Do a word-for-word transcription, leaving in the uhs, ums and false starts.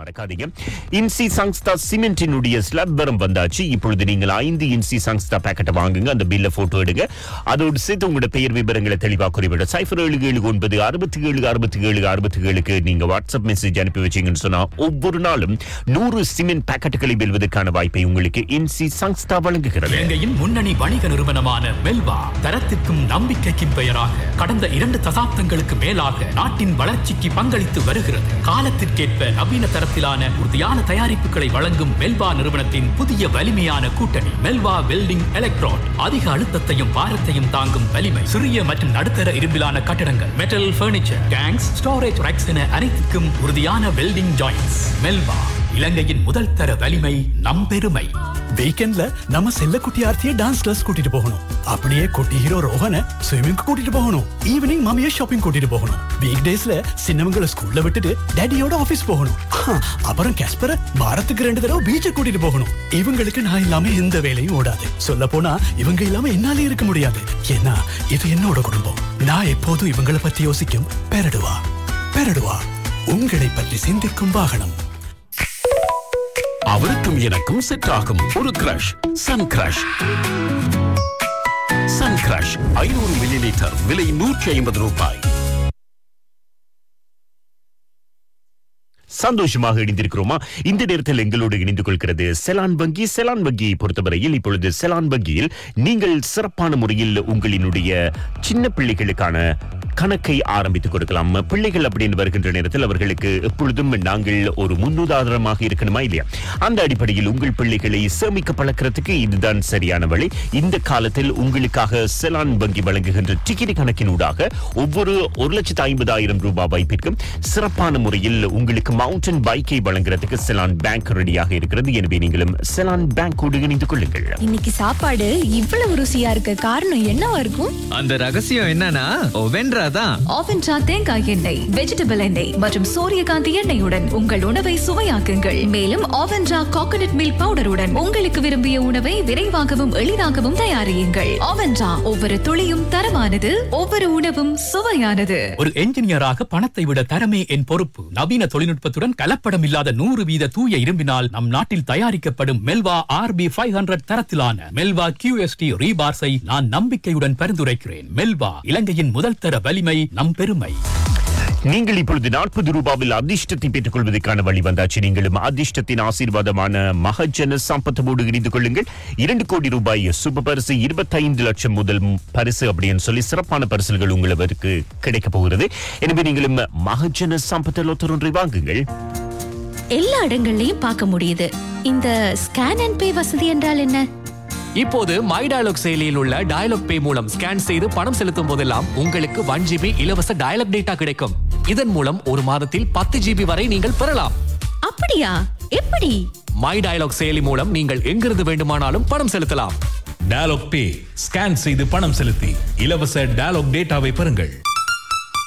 மறக்காதீங்க. Incy சங்ஸ்தா சிமெண்டினுடைய slab வரம் வந்தாச்சு. இப்பொழுது நீங்கள் ஐந்து இன்சி சங்ஸ்தா பேக்கெட்டை வாங்குங்க, அந்த பில்ல போட்டோ எடுங்க, அதோடு சேர்த்து உங்களோட பெயர் விவரங்களை தெளிவாக குறிப்பிட சைபர் ஏழு ஏழு ஒன்பது அறுபத்தி ஏழு அறுபத்தி ஏழு அறுபத்தி ஏழுக்கு நீங்க வாட்ஸ்அப் மெசேஜ் அனுப்பி வச்சீங்கன்னு சொன்னா ஒவ்வொரு நாளும் நூறு சிமெண்ட் பேக்கெட்டுகளை வெல்வதற்கான வாய்ப்பை உங்களுக்கு இன்சி சங்ஸ்தா வழங்குகிறது. இலங்கையின் முன்னணி வணிக நிறுவனமான மெல்வா தரத்திற்கும் நம்பிக்கைக்கும் பெயராக கடந்த இரண்டு தசாப்தங்களுக்கு மேலாக நாட்டின் வளர்ச்சிக்கு பங்களித்து வருகிறது. காலத்திற்கேற்ப நவீன தரத்திலான உறுதியான தயாரிப்புகளை வழங்கும் மெல்வா நிறுவனத்தின் புதிய வலிமையான கூட்டணி மெல்வா வெல்டிங் எலக்ட்ரோட். அதிக அழுத்தத்தையும் பாரத்தையும் தாங்கும் வலிமை, சிறிய மற்றும் நடுத்தர இரும்பிலான கட்டடங்கள், metal furniture, tanks, storage racks என அனைத்துக்கும் உறுதியான வெல்டிங் ஜாயின்ட்ஸ். மெல்வா, இலங்கையின் முதல் தர வலிமை, நம் பெருமை. வீக்கெண்ட்ல நம்ம செல்ல குட்டி ஆர்த்திய டான்ஸ் கிளாஸ் கூட்டிட்டு போகணும். அப்படியே குட்டி ஹீரோ ரோஹன ஸ்விமிங் கூட்டிட்டு போகணும். ஈவினிங் மாமியை ஷாப்பிங் கூட்டிட்டு போகணும். வீக் டேஸ்ல சின்னவங்களை ஸ்கூல்ல விட்டுட்டு டேடியோட ஆபீஸ் போகணும். அப்புறம் காஸ்பர வாரத்துக்கு ரெண்டு தடவை பீச்சை கூட்டிட்டு போகணும். இவங்களுக்கு நான் இல்லாம எந்த வேலையும் ஓடாது. சொல்ல போனா இவங்க இல்லாம என்னாலே இருக்க முடியாது. ஏன்னா இது என்னோட குடும்பம். நான் எப்போதும் இவங்களை பத்தி யோசிக்கும் பெரடுவா. பெரடுவா, உங்களை பற்றி சிந்திக்கும் வாகனம். அவருக்கும் எனக்கும் செட் ஆகும் ஒரு crush, Sun crush. Sun crush ஐநூறு மில்லி லிட்டர், விலை நூற்றி ஐம்பது ரூபாய். சந்தோஷமாக இணைந்திருக்கிறோமா? இந்த நேரத்தில் எங்களோடு இணைந்து கொள்கிறது செலான் வங்கி. செலான் வங்கியை பொறுத்தவரையில் இப்பொழுது செலான் வங்கியில் நீங்கள் சிறப்பான முறையில் உங்களினுடைய சின்ன பிள்ளைகளுக்கான கணக்கை ஆரம்பித்துக் கொடுக்கலாம். பிள்ளைகள் அப்படின்னு வருகின்ற நேரத்தில் அவர்களுக்கு எப்பொழுதும் நாங்கள் ஒரு முன்னுதாரணமாக இருக்கணுமா இல்லையா? அந்த அடிப்படையில் உங்கள் பிள்ளைகளை சேமிக்க பழக்கிறதுக்கு இதுதான் சரியான வழி. இந்த காலத்தில் உங்களுக்காக செலான் வங்கி வழங்குகின்ற டிக்கெட் கணக்கினூடாக ஒவ்வொரு ஒரு லட்சத்து ஐம்பதாயிரம் ரூபாய் வாய்ப்பிற்கும் சிறப்பான முறையில் உங்களுக்கு மவுண்டன் பைக்கை வழங்குறதுக்கு செலான் பேங்க் ரெடியாக இருக்கிறது. எனவே நீங்களும் செலான் பேங்கோடு இணைந்து கொள்ளுங்கள். இன்னைக்கு சாப்பாடு இவ்வளவு ருசியா இருக்க காரணம் என்னவா இருக்கும்? அந்த ரகசியம் என்னன்னா ஓவென்ட்ரா தான். ஓவென்ட்ரா தேங்காய் எண்ணெய், வெஜிடபிள் எண்ணெய் மற்றும் சூரியகாந்தி எண்ணெயுடன் உங்கள் உணவை சுவையாக்குங்கள். மேலும் ஓவென்ட்ரா கோகனட் மில்க் பவுடருடன் உங்களுக்கு விரும்பிய உணவை விரைவாகவும் எளிதாகவும் தயாரியுங்கள். ஓவென்ட்ரா, ஒவ்வொரு துளியும் தரமானது, ஒவ்வொரு உணவும் சுவையானது. ஒரு என்ஜினியராக பணத்தை விட தரமே என் பொறுப்பு. நவீன தொழில்நுட்பத்துடன் கலப்படம் இல்லாத நூறு வீத தூய இரும்பினால் நம் நாட்டில் தயாரிக்கப்படும் மெல்வா ஆர்பி ஐந்து நூறு தரத்திலான மெல்வா கியூஎஸ்டி ரீபார்ஸை நான் நம்பிக்கையுடன் பரிந்துரைக்கிறேன். மெல்வா, இலங்கையின் முதல் தர வலிமை, நம் பெருமை. நீங்கள் இப்பொழுது நாற்பது ரூபாவில் அதிர்ஷ்டத்தை பெற்றுக் கொள்வதற்கான வழி வந்தாச்சு. நீங்களும் அதிர்ஷ்டத்தின் ஆசீர்வாதமான மகஜன சம்பத்தோடு இணைந்து கொள்ளுங்கள். இரண்டு கோடி ரூபாய் சூப்பர் பரிசு, இருபத்தி ஐந்து லட்சம் முதல் பரிசு அப்படின்னு சொல்லி சிறப்பான பரிசுகள் உங்களுக்கு கிடைக்க போகிறது. எனவே நீங்களும் மகஜன சம்பத்தில் ஒருத்தொன்றை வாங்குங்கள். எல்லா இடங்கள்லயும் பார்க்க முடியுது. இந்த ஸ்கேன் அண்ட் பே வசதி என்றால் என்ன? இப்போது மை டயலாக் செயலியில் உள்ள டயலாக் பே மூலம் ஸ்கேன் செய்து பணம் செலுத்தும் போதெல்லாம் உங்களுக்கு ஒன் ஜிபி இலவச டயலாக் டேட்டா கிடைக்கும். இதன் மூலம் ஒரு மாதத்தில் பத்து ஜிபி வரை நீங்கள் பெறலாம். அப்படியா? எப்படி? மை டயலாக் செயலி மூலம் நீங்கள் எங்கிருந்து வேண்டுமானாலும் பணம் செலுத்தலாம். டயலாக் பே, ஸ்கேன் செய்து பணம் செலுத்தி இலவச டயலாக் டேட்டாவை பெறுங்கள்.